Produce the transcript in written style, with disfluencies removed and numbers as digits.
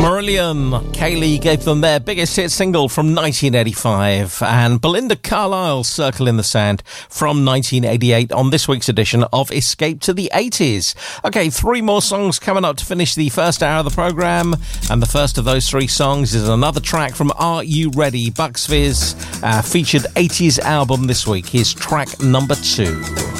Marillion, Kaylee gave them their biggest hit single from 1985, and Belinda Carlisle, Circle in the Sand from 1988 on this week's edition of Escape to the 80s. Okay, 3 more songs coming up to finish the first hour of the programme, and the first of those 3 songs is another track from Are You Ready? Bucks Fizz featured 80s album this week. Here's track number 2.